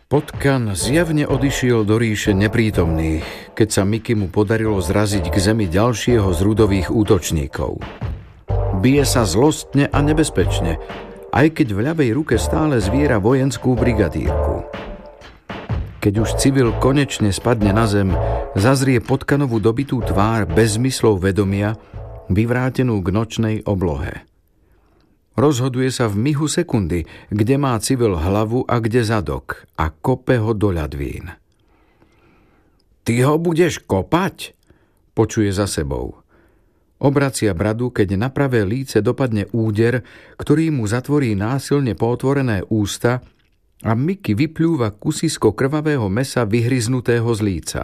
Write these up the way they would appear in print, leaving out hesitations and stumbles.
Potkan zjavne odišiel do ríše neprítomných, keď sa Mikimu podarilo zraziť k zemi ďalšieho z Rudových útočníkov. Bije sa zlostne a nebezpečne, aj keď v ľavej ruke stále zviera vojenskú brigadírku. Keď už civil konečne spadne na zem, zazrie Potkanovú dobitú tvár bez zmyslov vedomia, vyvrátenú k nočnej oblohe. Rozhoduje sa v mihu sekundy, kde má civil hlavu a kde zadok, a kope ho do ľadvín. Ty ho budeš kopať? Počuje za sebou. Obracia bradu, keď na pravé líce dopadne úder, ktorý mu zatvorí násilne pootvorené ústa a Miki vypľúva kusisko krvavého mesa vyhryznutého z líca.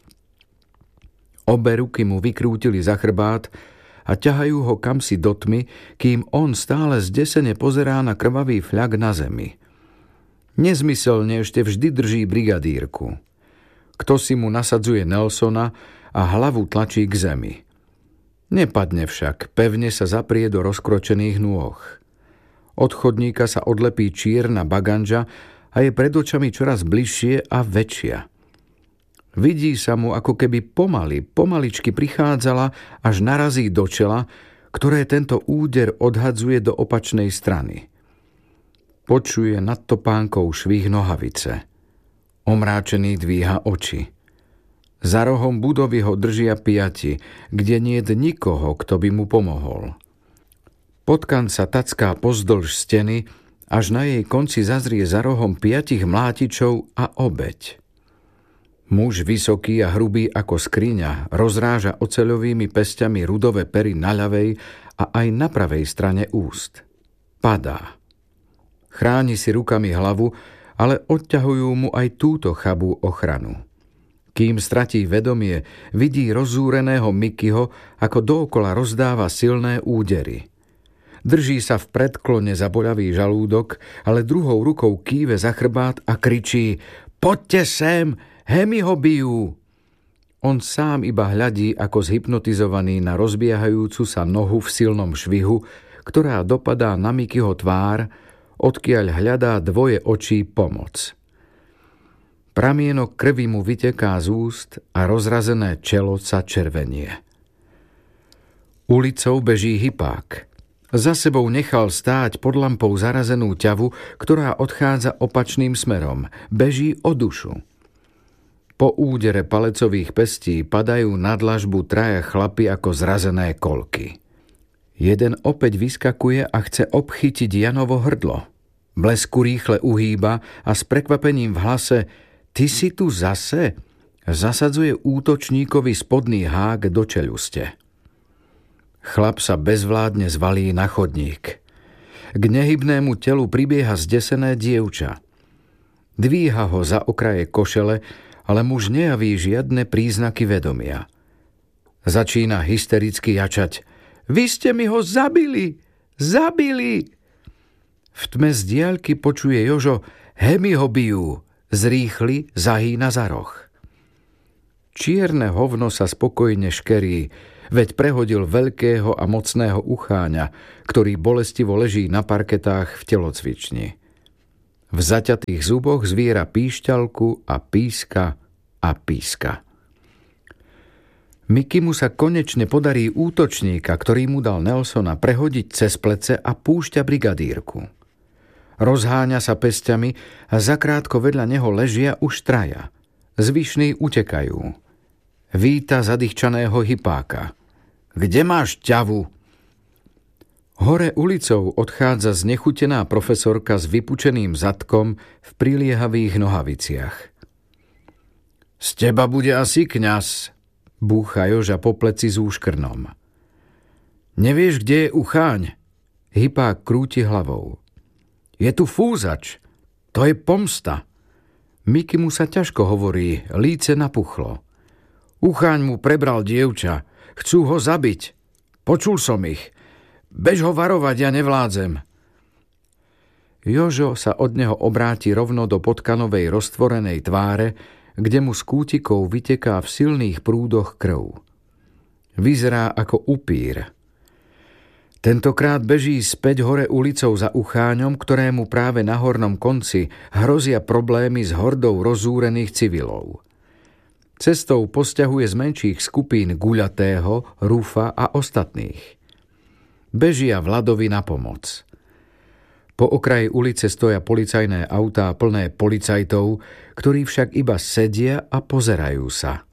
Obe ruky mu vykrútili za chrbát a ťahajú ho kamsi do tmy, kým on stále zdesene pozerá na krvavý fľak na zemi. Nezmyselne ešte vždy drží brigadírku. Kto si mu nasadzuje Nelsona a hlavu tlačí k zemi. Nepadne však, pevne sa zaprie do rozkročených nôh. Od chodníka sa odlepí čierna baganža a je pred očami čoraz bližšie a väčšia. Vidí sa mu, ako keby pomaličky prichádzala, až narazí do čela, ktoré tento úder odhadzuje do opačnej strany. Počuje nad topánkou švih nohavice. Omráčený dvíha oči. Za rohom budovy ho držia piati, kde niet nikoho, kto by mu pomohol. Potkan sa tacká pozdĺž steny, až na jej konci zazrie za rohom 5 mlátičov a obeť. Muž vysoký a hrubý ako skriňa rozráža oceľovými pesťami rudové pery na ľavej a aj na pravej strane úst. Padá. Chráni si rukami hlavu, ale odťahujú mu aj túto chabú ochranu. Kým stratí vedomie, vidí rozúreného Mikiho, ako dookola rozdáva silné údery. Drží sa v predklone za boľavý žalúdok, ale druhou rukou kýve za chrbát a kričí: Poďte sem! Hemi ho bijú! On sám iba hľadí ako zhypnotizovaný na rozbiehajúcu sa nohu v silnom švihu, ktorá dopadá na Mikiho tvár, odkiaľ hľadá dvoje očí pomoc. Pramienok krvi mu vyteká z úst a rozrazené čelo sa červenie. Ulicou beží hypák. Za sebou nechal stáť pod lampou zarazenú ťavu, ktorá odchádza opačným smerom. Beží o dušu. Po údere palecových pestí padajú na dlažbu 3 chlapi ako zrazené kolky. Jeden opäť vyskakuje a chce obchytiť Janovo hrdlo. Blesku rýchle uhýba a s prekvapením v hlase: Ty si tu zase? Zasadzuje útočníkovi spodný hák do čeľuste. Chlap sa bezvládne zvalí na chodník. K nehybnému telu pribieha zdesené dievča. Dvíha ho za okraje košele, ale muž nejaví žiadne príznaky vedomia. Začína hystericky jačať: Vy ste mi ho zabili! Zabili! V tme z diaľky počuje Jožo: Hemi ho bijú! Zrýchli, zahýna za roh. Čierne hovno sa spokojne škerí, veď prehodil veľkého a mocného ucháňa, ktorý bolestivo leží na parketách v telocvični. V zaťatých zuboch zviera píšťalku a píska a píska. Mikimu sa konečne podarí útočníka, ktorý mu dal Nelsona, prehodiť cez plece a púšťa brigadírku. Rozháňa sa pesťami a zakrátko vedľa neho ležia už 3. Zvyšní utekajú. Víta zadýchčaného hypáka: Kde máš ťavu? Hore ulicou odchádza znechutená profesorka s vypučeným zadkom v priliehavých nohaviciach. Z teba bude asi kňaz, búcha Joža po pleci s úškrnom. Nevieš, kde je ucháň? Hypák krúti hlavou. Je tu fúzač, to je pomsta. Mikimu sa ťažko hovorí, líce napuchlo. Ucháň mu prebral dievča, chcú ho zabiť. Počul som ich. Bež ho varovať, ja nevládzem. Jožo sa od neho obráti rovno do Potkanovej roztvorenej tváre, kde mu z kútikov vyteká v silných prúdoch krv. Vyzerá ako upír. Tentokrát beží späť hore ulicou za Ucháňom, ktorému práve na hornom konci hrozia problémy s hordou rozúrených civilov. Cestou posťahuje z menších skupín Guľatého, Rufa a ostatných. Bežia Vladovi na pomoc. Po okraji ulice stoja policajné autá plné policajtov, ktorí však iba sedia a pozerajú sa.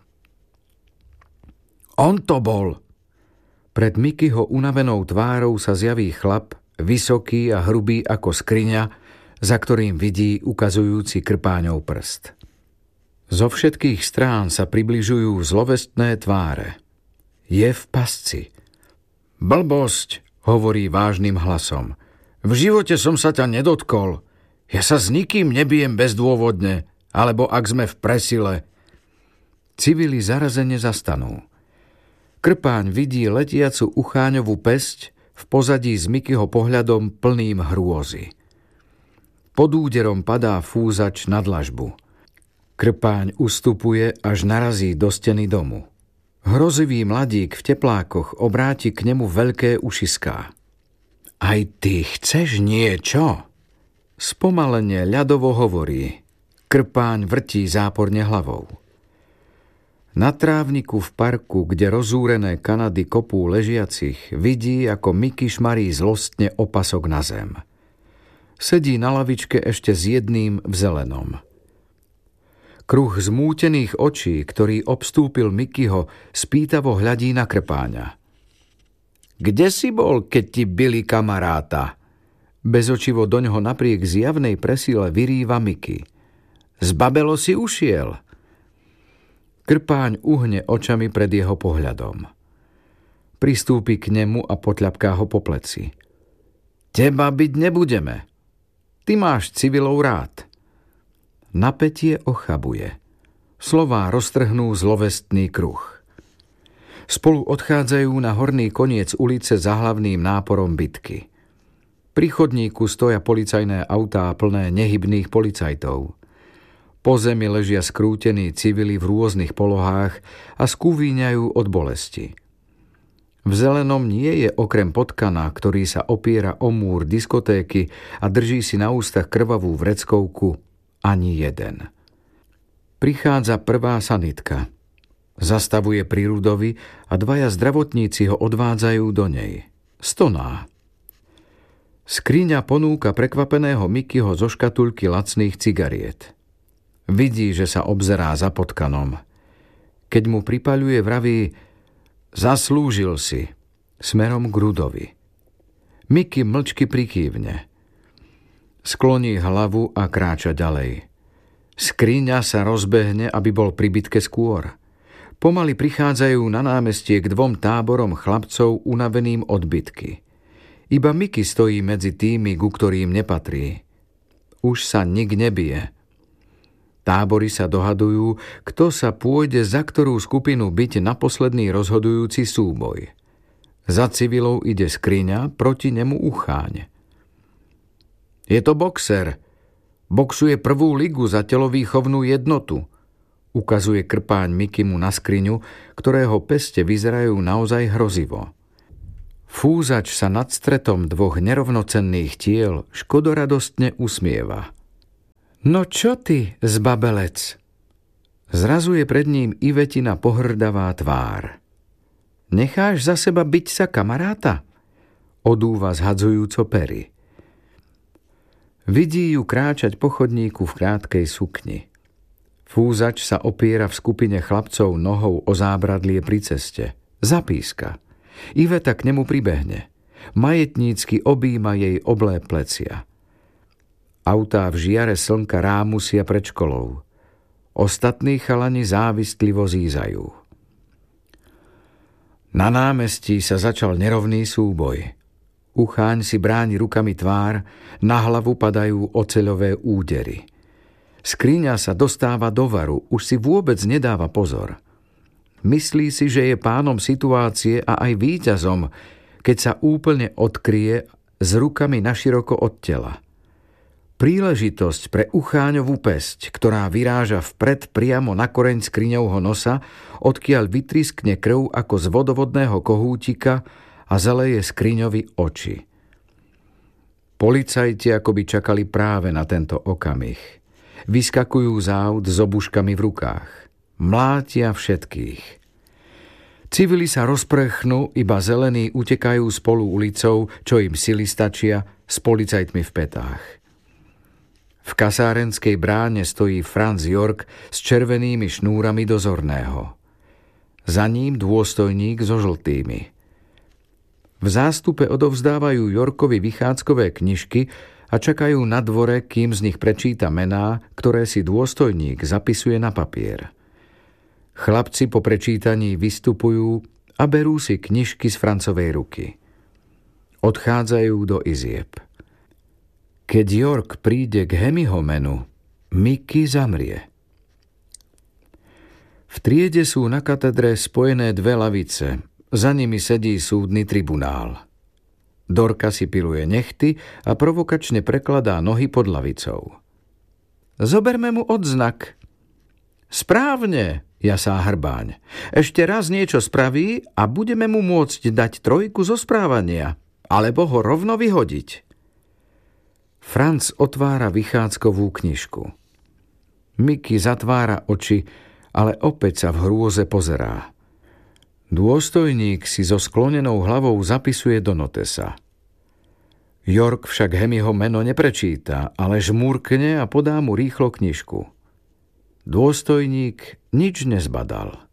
On to bol! Pred Mikyho unavenou tvárou sa zjaví chlap, vysoký a hrubý ako skriňa, za ktorým vidí ukazujúci Krpáňov prst. Zo všetkých strán sa približujú zlovestné tváre. Je v pasci. Blbosť, hovorí vážnym hlasom. V živote som sa ťa nedotkol. Ja sa s nikým nebijem bezdôvodne, alebo ak sme v presile. Civili zarazene zastanú. Krpáň vidí letiacu Ucháňovú pesť v pozadí s Mikyho pohľadom plným hrôzy. Pod úderom padá fúzač na dlažbu. Krpáň ustupuje, až narazí do steny domu. Hrozivý mladík v teplákoch obráti k nemu veľké ušiská. Aj ty chceš niečo? Spomalene ľadovo hovorí. Krpáň vrtí záporne hlavou. Na trávniku v parku, kde rozúrené Kanady kopú ležiacich, vidí, ako Miky šmarí zlostne opasok na zem. Sedí na lavičke ešte s jedným v zelenom. Kruh zmútených očí, ktorý obstúpil Mikyho, spýtavo hľadí na Krpáňa. Kde si bol, keď ti bili kamaráta? Bezočivo doňho napriek zjavnej presile vyrýva Miky. Zbabelo si ušiel. Krpáň uhne očami pred jeho pohľadom. Pristúpi k nemu a potľapká ho po pleci. Teba byť nebudeme. Ty máš civilov rád. Napätie ochabuje. Slová roztrhnú zlovestný kruh. Spolu odchádzajú na horný koniec ulice za hlavným náporom bitky. Pri chodníku stoja policajné autá plné nehybných policajtov. Po zemi ležia skrútení civili v rôznych polohách a skúvíňajú od bolesti. V zelenom nie je okrem potkana, ktorý sa opiera o múr diskotéky a drží si na ústach krvavú vreckovku, ani jeden. Prichádza prvá sanitka. Zastavuje pri Rudovi a dvaja zdravotníci ho odvádzajú do nej. Stoná. Skriňa ponúka prekvapeného Mikyho zo škatulky lacných cigariet. Vidí, že sa obzerá za potkanom. Keď mu pripaľuje, vraví: zaslúžil si, smerom k Rudovi. Miky mlčky prikývne. Skloní hlavu a kráča ďalej. Skriňa sa rozbehne, aby bol pri bitke skôr. Pomaly prichádzajú na námestie k dvom táborom chlapcov unaveným od bitky. Iba Miky stojí medzi tými, ku ktorým nepatrí. Už sa nik nebije. Tábory sa dohadujú, kto sa pôjde za ktorú skupinu byť na posledný rozhodujúci súboj. Za civilov ide Skriňa, proti nemu Ucháň. Je to boxer. Boxuje prvú ligu za telovýchovnú jednotu. Ukazuje Krpáň Mikymu na Skriňu, ktorého peste vyzerajú naozaj hrozivo. Fúzač sa nad stretom dvoch nerovnocenných tiel škodoradostne usmieva. No čo ty, zbabelec? Zrazuje pred ním Ivetina pohrdavá tvár. Necháš za seba byť sa kamaráta? Odúva zhadzujúco pery. Vidí ju kráčať po chodníku v krátkej sukni. Fúzač sa opiera v skupine chlapcov nohou o zábradlie pri ceste. Zapíska. Iveta k nemu pribehne. Majetnícky objíma jej oblé plecia. Autá v žiare slnka rámusia pred školou. Ostatní chalani závistlivo zízajú. Na námestí sa začal nerovný súboj. Ucháň si bráni rukami tvár, na hlavu padajú oceľové údery. Skriňa sa dostáva do varu, už si vôbec nedáva pozor. Myslí si, že je pánom situácie a aj víťazom, keď sa úplne odkryje s rukami naširoko od tela. Príležitosť pre Ucháňovú pesť, ktorá vyráža vpred priamo na koreň Skriňovho nosa, odkiaľ vytriskne krv ako z vodovodného kohútika a zaleje skriňovi oči. Policajti akoby čakali práve na tento okamih. Vyskakujú z aut s obuškami v rukách. Mlátia všetkých. Civili sa rozprchnú, iba zelení utekajú spolu ulicou, čo im sily stačia, s policajtmi v petách. V kasárenskej bráne stojí Franz York s červenými šnúrami dozorného. Za ním dôstojník so žltými. V zástupe odovzdávajú Yorkovi vychádzkové knižky a čakajú na dvore, kým z nich prečíta mená, ktoré si dôstojník zapisuje na papier. Chlapci po prečítaní vystupujú a berú si knižky z Francovej ruky. Odchádzajú do izieb. Keď York príde k Hemiho menu, Mickey zamrie. V triede sú na katedre spojené dve lavice. Za nimi sedí súdny tribunál. Dorka si piluje nechty a provokačne prekladá nohy pod lavicou. Zoberme mu odznak. Správne, jasá Hrbáň. Ešte raz niečo spraví a budeme mu môcť dať 3 zo správania, alebo ho rovno vyhodiť. Franz otvára vychádzkovú knižku. Mickey zatvára oči, ale opäť sa v hrôze pozerá. Dôstojník si so sklonenou hlavou zapisuje do notesa. York však Hemiho meno neprečíta, ale žmúrkne a podá mu rýchlo knižku. Dôstojník nič nezbadal.